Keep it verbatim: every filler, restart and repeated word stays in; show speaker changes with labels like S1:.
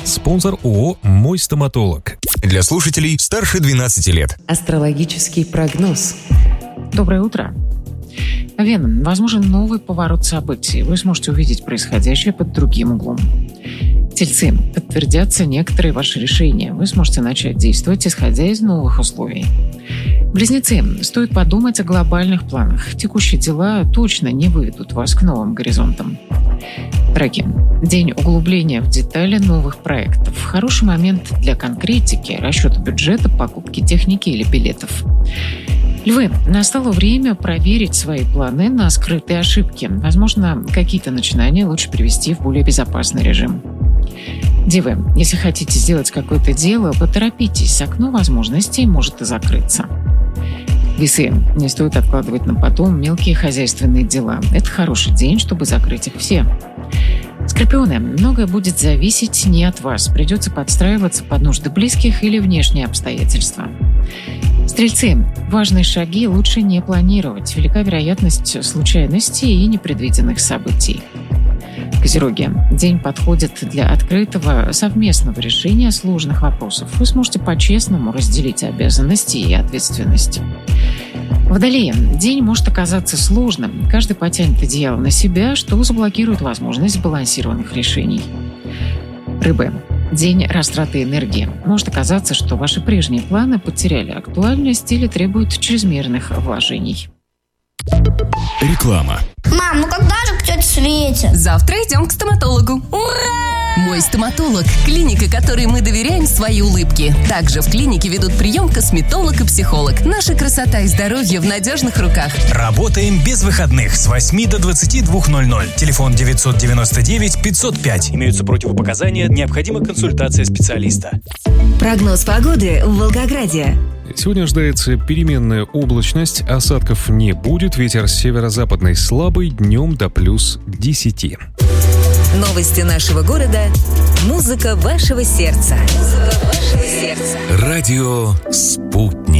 S1: Спонсор ООО «Мой стоматолог».
S2: Для слушателей старше двенадцати лет.
S3: Астрологический прогноз.
S4: Доброе утро. Вена, возможен новый поворот событий. Вы сможете увидеть происходящее под другим углом. Тельцы, подтвердятся некоторые ваши решения. Вы сможете начать действовать, исходя из новых условий. Близнецы, стоит подумать о глобальных планах. Текущие дела точно не выведут вас к новым горизонтам. Раки, день углубления в детали новых проектов. Хороший момент для конкретики, расчета бюджета, покупки техники или билетов. Львы, настало время проверить свои планы на скрытые ошибки. Возможно, какие-то начинания лучше привести в более безопасный режим. Девы, если хотите сделать какое-то дело, поторопитесь, окно возможностей может и закрыться. Весы, не стоит откладывать на потом мелкие хозяйственные дела. Это хороший день, чтобы закрыть их все. Скорпионы, многое будет зависеть не от вас. Придется подстраиваться под нужды близких или внешние обстоятельства. Стрельцы, важные шаги лучше не планировать. Велика вероятность случайностей и непредвиденных событий. Козероги, день подходит для открытого совместного решения сложных вопросов. Вы сможете по-честному разделить обязанности и ответственность. Водолеи, день может оказаться сложным. Каждый потянет одеяло на себя, что заблокирует возможность сбалансированных решений. Рыбы, день растраты энергии. Может оказаться, что ваши прежние планы потеряли актуальность или требуют чрезмерных вложений.
S2: Реклама.
S5: Мам, ну когда же к тете Свете?
S6: Завтра идем к стоматологу.
S5: Ура!
S6: Мой стоматолог – клиника, которой мы доверяем свои улыбки. Также в клинике ведут прием косметолог и психолог. Наша красота и здоровье в надежных руках.
S7: Работаем без выходных с восьми до двадцати двух ноль-ноль. Телефон девятьсот девяносто девять пятьсот пять. Имеются противопоказания, необходима консультация специалиста.
S6: Прогноз погоды в Волгограде.
S1: Сегодня ожидается переменная облачность, осадков не будет, ветер северо-западный слабый, днем до плюс десяти.
S6: Новости нашего города. Музыка вашего сердца. Музыка вашего сердца.
S2: Радио «Спутник».